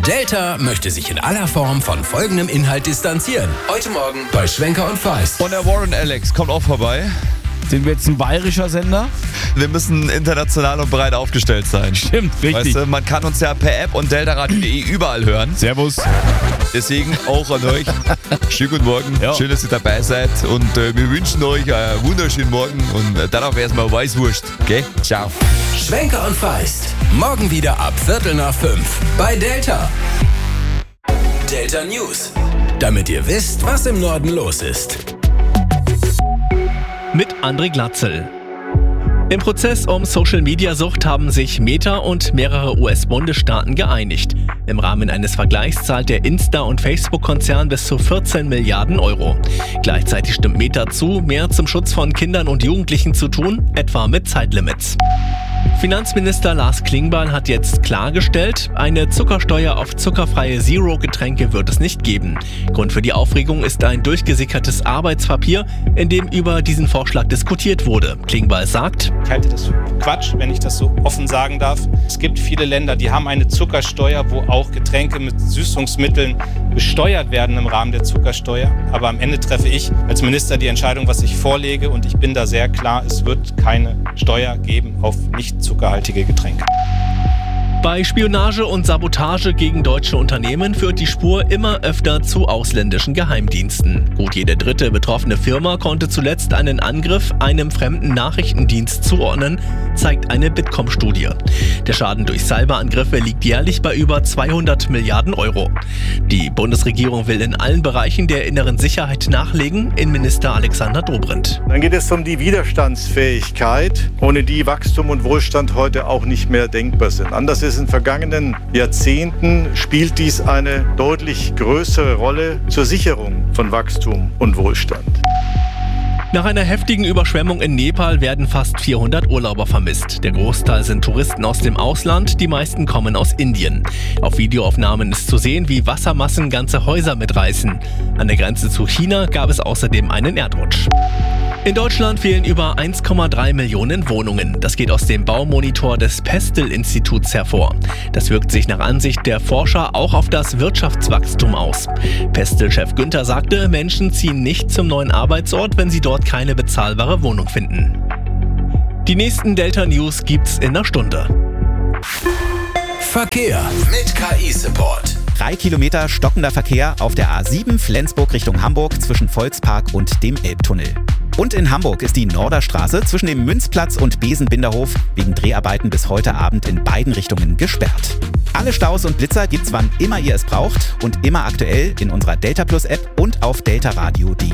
Delta möchte sich in aller Form von folgendem Inhalt distanzieren. Heute Morgen bei Schwenker und Feist. Und der Warren Alex kommt auch vorbei. Sind wir jetzt ein bayerischer Sender? Wir müssen international und breit aufgestellt sein. Stimmt, richtig. Weißt du, man kann uns ja per App und deltaradio.de überall hören. Servus. Deswegen auch an euch. Schönen guten Morgen. Ja. Schön, dass ihr dabei seid. Und wir wünschen euch einen wunderschönen Morgen. Und dann auch erstmal Weißwurst. Gell? Ciao. Schwenker und Feist. Morgen wieder ab 4:45 bei Delta. Delta News. Damit ihr wisst, was im Norden los ist. Mit André Glatzel. Im Prozess um Social-Media-Sucht haben sich Meta und mehrere US-Bundesstaaten geeinigt. Im Rahmen eines Vergleichs zahlt der Insta- und Facebook-Konzern bis zu 14 Milliarden Euro. Gleichzeitig stimmt Meta zu, mehr zum Schutz von Kindern und Jugendlichen zu tun, etwa mit Zeitlimits. Finanzminister Lars Klingbeil hat jetzt klargestellt, eine Zuckersteuer auf zuckerfreie Zero-Getränke wird es nicht geben. Grund für die Aufregung ist ein durchgesickertes Arbeitspapier, in dem über diesen Vorschlag diskutiert wurde. Klingbeil sagt: Ich halte das für Quatsch, wenn ich das so offen sagen darf. Es gibt viele Länder, die haben eine Zuckersteuer, wo auch Getränke mit Süßungsmitteln besteuert werden im Rahmen der Zuckersteuer. Aber am Ende treffe ich als Minister die Entscheidung, was ich vorlege. Und ich bin da sehr klar, es wird keine Steuer geben auf nicht zuckerhaltige Getränke. Bei Spionage und Sabotage gegen deutsche Unternehmen führt die Spur immer öfter zu ausländischen Geheimdiensten. Gut jede dritte betroffene Firma konnte zuletzt einen Angriff einem fremden Nachrichtendienst zuordnen, zeigt eine Bitkom-Studie. Der Schaden durch Cyberangriffe liegt jährlich bei über 200 Milliarden Euro. Die Bundesregierung will in allen Bereichen der inneren Sicherheit nachlegen, Innenminister Alexander Dobrindt. Dann geht es um die Widerstandsfähigkeit, ohne die Wachstum und Wohlstand heute auch nicht mehr denkbar sind. Anders ist in vergangenen Jahrzehnten spielt dies eine deutlich größere Rolle zur Sicherung von Wachstum und Wohlstand. Nach einer heftigen Überschwemmung in Nepal werden fast 400 Urlauber vermisst. Der Großteil sind Touristen aus dem Ausland, die meisten kommen aus Indien. Auf Videoaufnahmen ist zu sehen, wie Wassermassen ganze Häuser mitreißen. An der Grenze zu China gab es außerdem einen Erdrutsch. In Deutschland fehlen über 1,3 Millionen Wohnungen. Das geht aus dem Baumonitor des Pestel-Instituts hervor. Das wirkt sich nach Ansicht der Forscher auch auf das Wirtschaftswachstum aus. Pestel-Chef Günther sagte, Menschen ziehen nicht zum neuen Arbeitsort, wenn sie dort keine bezahlbare Wohnung finden. Die nächsten Delta News gibt's in einer Stunde. Verkehr mit KI-Support. 3 Kilometer stockender Verkehr auf der A7 Flensburg Richtung Hamburg zwischen Volkspark und dem Elbtunnel. Und in Hamburg ist die Norderstraße zwischen dem Münzplatz und Besenbinderhof wegen Dreharbeiten bis heute Abend in beiden Richtungen gesperrt. Alle Staus und Blitzer gibt's wann immer ihr es braucht und immer aktuell in unserer Delta Plus App und auf deltaradio.de.